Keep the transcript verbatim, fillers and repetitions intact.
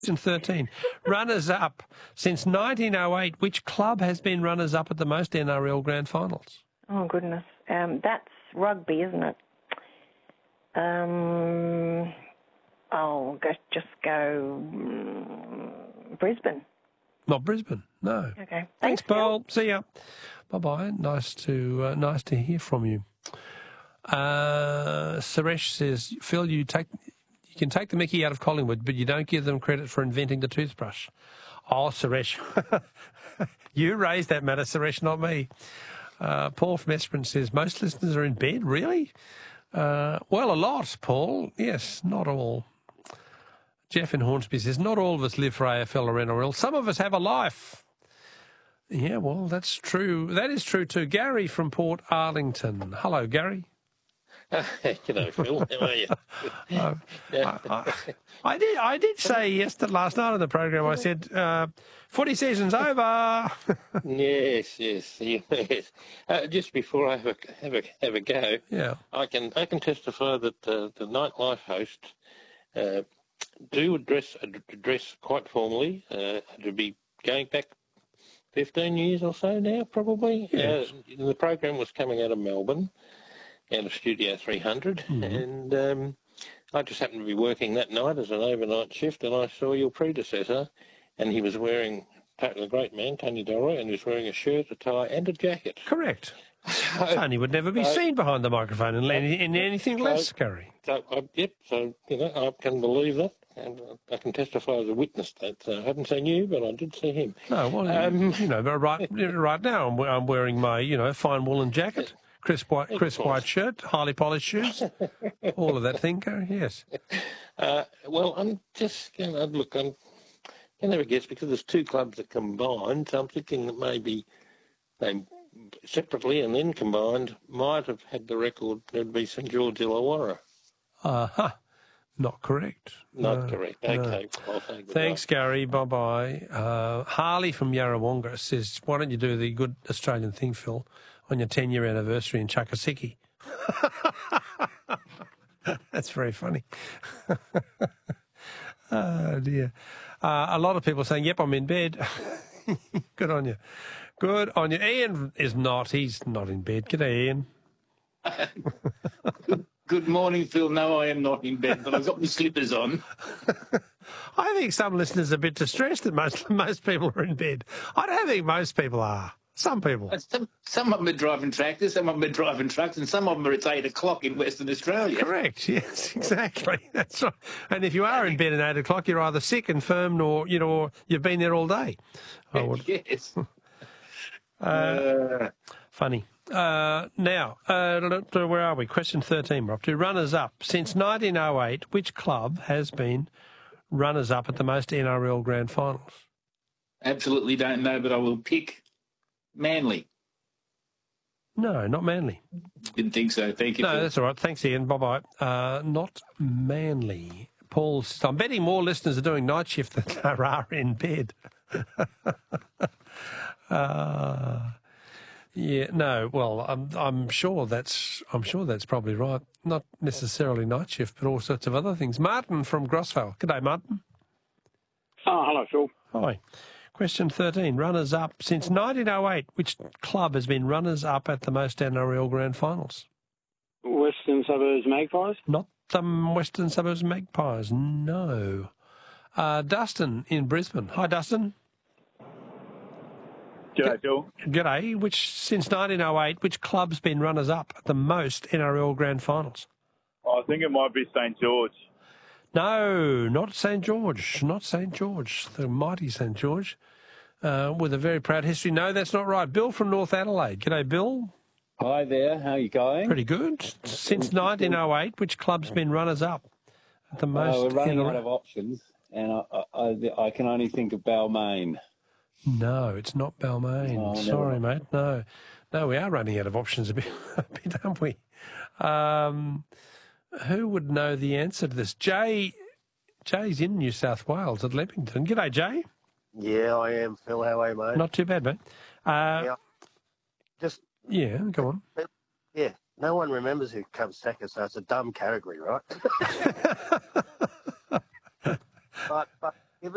thirteen. Runners-up. Since nineteen oh eight, which club has been runners-up at the most N R L Grand Finals? Oh, goodness. Um, that's rugby, isn't it? Um, I'll go, just go um, Brisbane. Not Brisbane, no. Okay. Thanks, Thanks Paul. See ya. Bye-bye. Nice to uh, nice to hear from you. Uh, Suresh says, Phil, you take you can take the mickey out of Collingwood, but you don't give them credit for inventing the toothbrush. Oh, Suresh. You raised that matter, Suresh, not me. Uh, Paul from Esperance says, most listeners are in bed, really? Uh, well, a lot, Paul. Yes, not all. Jeff in Hornsby says, not all of us live for A F L or N R L. Some of us have a life. Yeah, well, that's true. That is true too. Gary from Port Arlington. Hello, Gary. Uh, G'day, Phil. How are you? uh, I, I, I did. I did say yesterday, last night on the program. I said, uh, "Footy season's over." yes, yes, yes. Uh, just before I have a have a have a go, yeah, I can I can testify that uh, the nightlife hosts uh, do address address quite formally. Uh, to be going back fifteen years or so now, probably. Yes. Uh, the program was coming out of Melbourne, out of Studio three hundred, mm-hmm. and um, I just happened to be working that night as an overnight shift, and I saw your predecessor, and he was wearing, a great man, Tony Delroy, and he was wearing a shirt, a tie, and a jacket. Correct. So, Tony would never be so, seen behind the microphone in, in, in anything so, less, Gary. So, I, yep, so, you know, I can believe that, and I can testify as a witness that. Uh, I haven't seen you, but I did see him. No, well, um, you know, but right, right now I'm, I'm wearing my, you know, fine woolen jacket. Crisp white, crisp white shirt, highly polished shoes, all of that thing, Gary, yes. Uh, well, I'm just going to look, I'm going to have a guess because there's two clubs that combined, so I'm thinking that maybe they separately and then combined might have had the record. There'd be St George Illawarra. Uh huh. Not correct. Not no, correct. Okay. No. I'll say Thanks, Gary. Bye-bye. Uh, Harley from Yarrawonga says, why don't you do the good Australian thing, Phil, on your ten-year anniversary in Chakasiki? That's very funny. Oh, dear. Uh, a lot of people saying, yep, I'm in bed. Good on you. Good on you. Ian is not. He's not in bed. G'day, Ian. good, good morning, Phil. No, I am not in bed, but I've got my slippers on. I think some listeners are a bit distressed that most most people are in bed. I don't think most people are. Some people. Some, some of them are driving tractors, some of them are driving trucks, and some of them are at eight o'clock in Western Australia. Correct. Yes, exactly. That's right. And if you are in bed at eight o'clock, you're either sick, infirm, or you know, or you've been there all day. I would. Yes. uh, uh, funny. Uh, now, uh, where are we? Question thirteen, we're up to. Runners-up. Since nineteen oh eight, which club has been runners-up at the most N R L Grand Finals? Absolutely don't know, but I will pick Manly. No, not Manly. Didn't think so. Thank you. No, Phil. That's all right. Thanks, Ian. Bye-bye. Uh, not Manly. Paul, I'm betting more listeners are doing night shift than there are in bed. uh, yeah, no. Well, I'm I'm sure that's I'm sure that's probably right. Not necessarily night shift, but all sorts of other things. Martin from Grosvale. G'day, Martin. Oh, hello, Phil. Hi. Question thirteen. Runners-up. Since nineteen oh eight, which club has been runners-up at the most N R L Grand Finals? Western Suburbs Magpies? Not the Western Suburbs Magpies, no. Uh, Dustin in Brisbane. Hi, Dustin. G'day, Phil. G'day. Which, since nineteen oh eight, which club's been runners-up at the most N R L Grand Finals? I think it might be St George. No, not St George. Not St George. The mighty St George, uh, with a very proud history. No, that's not right. Bill from North Adelaide. G'day, Bill. Hi there. How are you going? Pretty good. Since nineteen oh eight, which club's been runners-up at the most? Uh, we're running in a... out of options, and I, I, I can only think of Balmain. No, it's not Balmain. Oh, Sorry, never. mate. No, no, we are running out of options a bit, a bit, aren't we? Um, who would know the answer to this? Jay, Jay's in New South Wales at Leppington. G'day, Jay. Yeah, I am, Phil. How are you, mate? Not too bad, mate. Uh, yeah. Just yeah, go on. Yeah, no one remembers who Cub Stacker, so it's a dumb category, right? but but